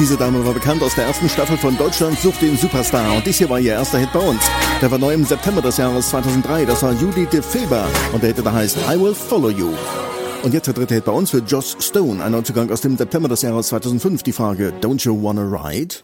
Diese Dame war bekannt aus der ersten Staffel von Deutschland sucht den Superstar und dies hier war ihr erster Hit bei uns. Der war neu im September des Jahres 2003, das war Judith de Filber und der Hit, der heißt I Will Follow You. Und jetzt der dritte Hit bei uns für Joss Stone, ein Neuzugang aus dem September des Jahres 2005, die Frage Don't You Wanna Ride?